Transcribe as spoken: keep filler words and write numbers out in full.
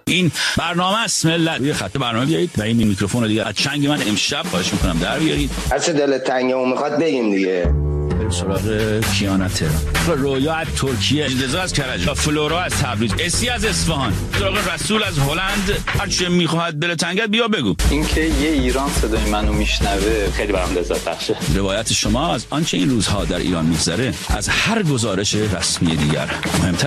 این برنامه است ملت. روی خط برنامه بیایید و این میکروفون رو دیگه از چنگ من امشب خواهش میکنم در بیارید. هر چه دلت تنگه اون میخواد بگیم دیگه. بریم سراغ کیانا تهران، رویا از ترکیه، رضا از کرج، فلورا از تبریز، اسی از اصفهان، سراغ رسول از هلند. هر چه میخواد دل تنگت بیا بگو. اینکه یه ایران صدای منو میشنوه خیلی برام لذت بخشه. روایت شما از آنچه این روزها در ایران میگذره از هر گزارش رسمی دیگر مهمتر.